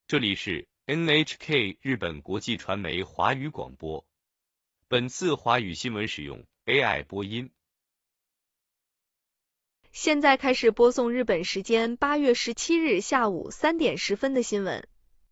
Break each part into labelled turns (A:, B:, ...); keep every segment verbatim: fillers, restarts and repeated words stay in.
A: 这里是 N H K 日本国际传媒华语广播。本次华语新闻使用 A I 播音。
B: 现在开始播送日本时间八月十七日下午三点十分的新闻。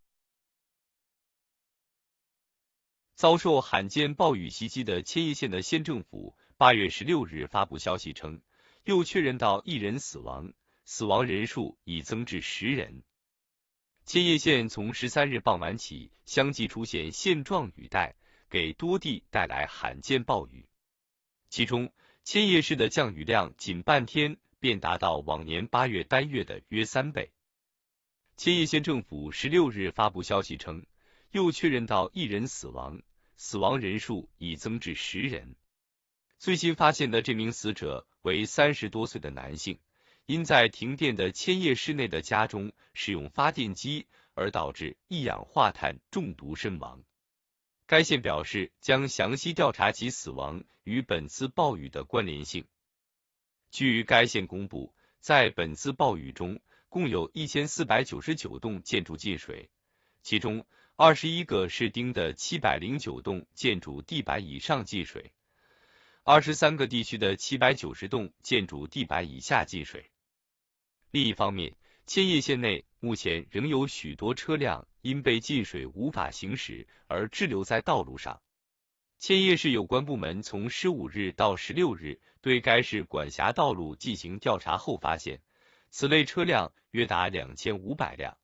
A: 遭受罕见暴雨袭击的千叶县的县政府八月十六日发布消息称，又确认到一人死亡，死亡人数已增至十人。千叶县从十三日傍晚起相继出现线状雨带，给多地带来罕见暴雨。其中，千叶市的降雨量仅半天便达到往年八月单月的约三倍。千叶县政府十六日发布消息称，又确认到一人死亡，死亡人数已增至十人。最新发现的这名死者为三十多岁的男性，因在停电的千叶市内的家中使用发电机而导致一氧化碳中毒身亡。该县表示将详细调查其死亡与本次暴雨的关联性。据该县公布，在本次暴雨中，共有一千四百九十九栋建筑进水，其中二十一个市町的七百零九栋建筑地板以上进水，二十三个地区的七百九十栋建筑地板以下进水。另一方面，千叶县内目前仍有许多车辆因被进水无法行驶而滞留在道路上。千叶市有关部门从十五日到十六日对该市管辖道路进行调查后发现，此类车辆约达两千五百辆。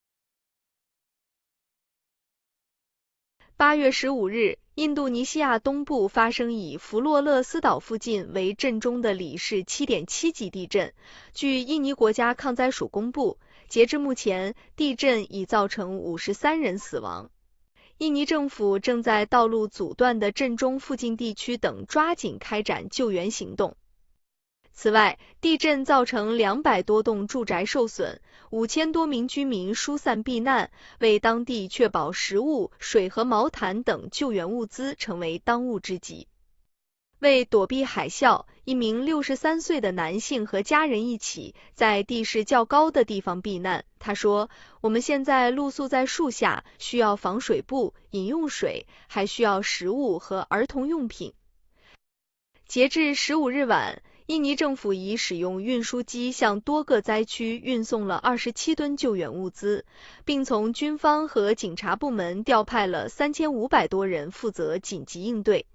B: 八月十五日，印度尼西亚东部发生以弗洛勒斯岛附近为震中的里氏 七点七 级地震。据印尼国家抗灾署公布，截至目前，地震已造成五十三人死亡。印尼政府正在道路阻断的震中附近地区等抓紧开展救援行动。此外，地震造成两百多栋住宅受损，五千多名居民疏散避难，为当地确保食物、水和毛毯等救援物资成为当务之急。为躲避海啸，一名六十三岁的男性和家人一起在地势较高的地方避难。他说：“我们现在露宿在树下，需要防水布、饮用水，还需要食物和儿童用品。”截至十五日晚，印尼政府已使用运输机向多个灾区运送了二十七吨救援物资，并从军方和警察部门调派了三千五百多人负责紧急应对。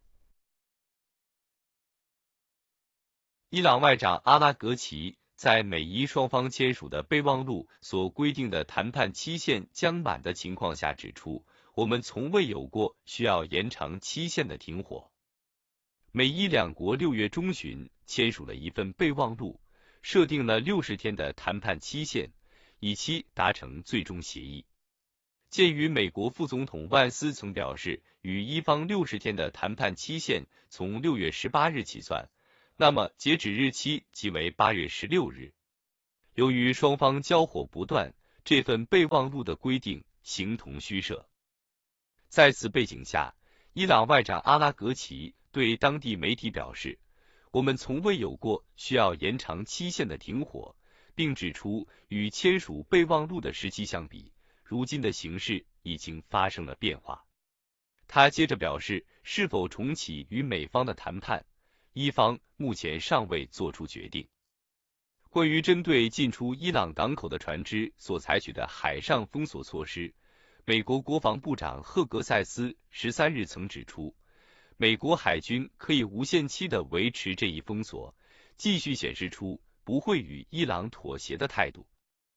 A: 伊朗外长阿拉格齐在美伊双方签署的备忘录所规定的谈判期限将满的情况下指出，我们从未有过需要延长期限的停火。美伊两国六月中旬签署了一份备忘录，设定了六十天的谈判期限，以期达成最终协议。鉴于美国副总统万斯曾表示，与伊方六十天的谈判期限从六月十八日起算，那么截止日期即为八月十六日。由于双方交火不断，这份备忘录的规定形同虚设。在此背景下，伊朗外长阿拉格齐对当地媒体表示，我们从未有过需要延长期限的停火，并指出与签署备忘录的时期相比，如今的形势已经发生了变化。他接着表示，是否重启与美方的谈判，伊方目前尚未做出决定。关于针对进出伊朗港口的船只所采取的海上封锁措施，美国国防部长赫格塞斯十三日曾指出，美国海军可以无限期地维持这一封锁，继续显示出不会与伊朗妥协的态度。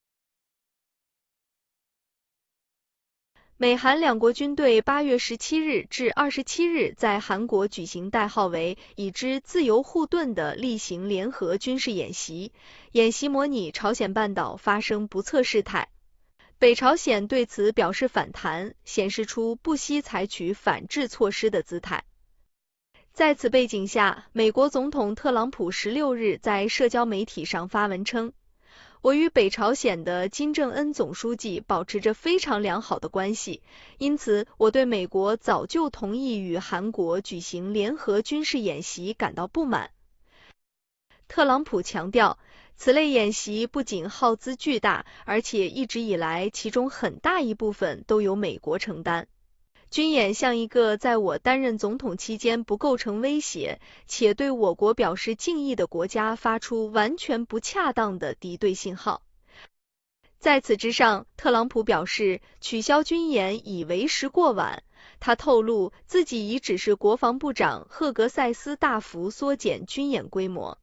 B: 美韩两国军队八月十七日至二十七日在韩国举行代号为“已知自由护盾”的例行联合军事演习，演习模拟朝鲜半岛发生不测事态。北朝鲜对此表示反弹，显示出不惜采取反制措施的姿态。在此背景下，美国总统特朗普十六日在社交媒体上发文称，我与北朝鲜的金正恩总书记保持着非常良好的关系，因此我对美国早就同意与韩国举行联合军事演习感到不满。特朗普强调， 此类演习不仅耗资巨大，而且一直以来其中很大一部分都由美国承担。军演向一个在我担任总统期间不构成威胁，且对我国表示敬意的国家发出完全不恰当的敌对信号。在此之上，特朗普表示取消军演已为时过晚。他透露自己已指示国防部长赫格塞斯大幅缩减军演规模。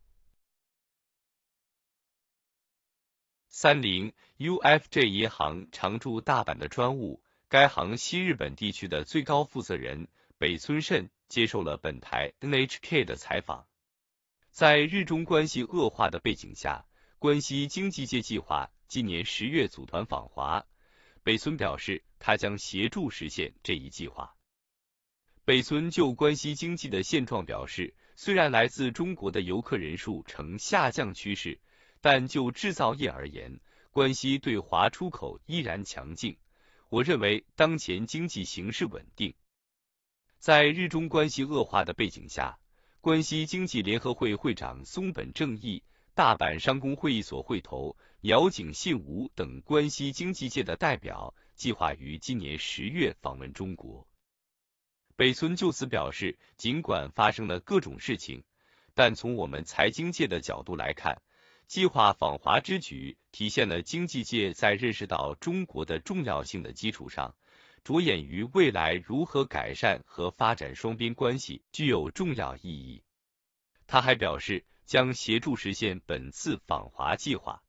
A: 三菱 U F J 银行常驻大阪的专务，该行西日本地区的最高负责人北村慎接受了本台 N H K 的采访。在日中关系恶化的背景下，关西经济界计划今年十月组团访华，北村表示他将协助实现这一计划。北村就关西经济的现状表示，虽然来自中国的游客人数呈下降趋势，但就制造业而言，关西对华出口依然强劲。我认为当前经济形势稳定。在日中关系恶化的背景下，关西经济联合会会长松本正义、大阪商工会议所会头鸟井信吾等关西经济界的代表计划于今年十月访问中国。北村就此表示，尽管发生了各种事情，但从我们财经界的角度来看，计划访华之举体现了经济界在认识到中国的重要性的基础上，着眼于未来如何改善和发展双边关系，具有重要意义。他还表示，将协助实现本次访华计划。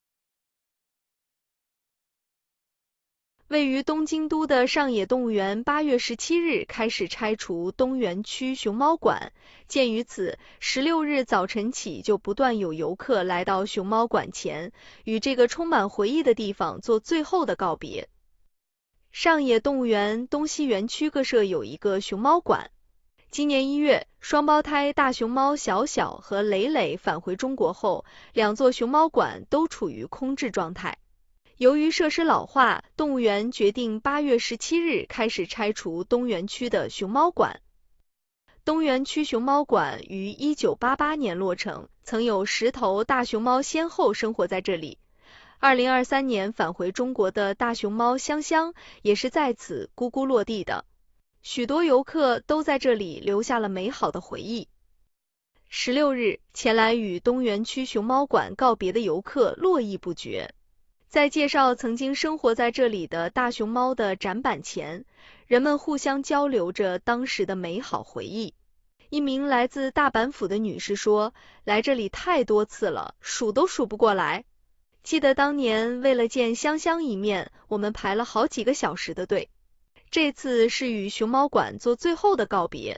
B: 位于东京都的上野动物园八月十七日开始拆除东园区熊猫馆，鉴于此，十六日早晨起就不断有游客来到熊猫馆前，与这个充满回忆的地方做最后的告别。上野动物园东西园区各设有一个熊猫馆。今年一月，双胞胎大熊猫小小和蕾蕾返回中国后，两座熊猫馆都处于空置状态。由于设施老化，动物园决定八月十七日开始拆除东园区的熊猫馆。东园区熊猫馆于一九八八年落成，曾有十头大熊猫先后生活在这里。二零二三年返回中国的大熊猫香香也是在此咕咕落地的。许多游客都在这里留下了美好的回忆。十六日，前来与东园区熊猫馆告别的游客络绎不绝。在介绍曾经生活在这里的大熊猫的展板前，人们互相交流着当时的美好回忆。一名来自大阪府的女士说，来这里太多次了，数都数不过来。记得当年为了见香香一面，我们排了好几个小时的队。这次是与熊猫馆做最后的告别。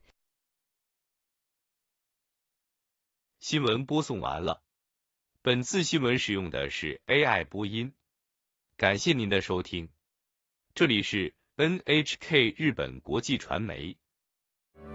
A: 新闻播送完了。本次新闻使用的是 A I 播音，感谢您的收听。这里是 N H K 日本国际传媒。